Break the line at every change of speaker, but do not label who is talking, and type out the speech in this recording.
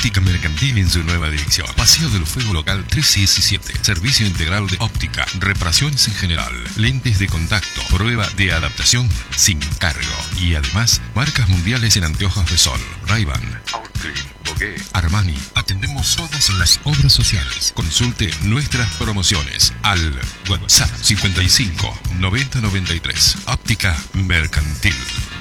Óptica Mercantil en su nueva dirección. Paseo del Fuego Local 317. Servicio integral de óptica, reparaciones en general, lentes de contacto, prueba de adaptación sin cargo. Y además, marcas mundiales en anteojos de sol. Ray-Ban, Oakley, Bogué, Armani. Atendemos todas las obras sociales. Consulte nuestras promociones al WhatsApp 55 90 93. Óptica Mercantil.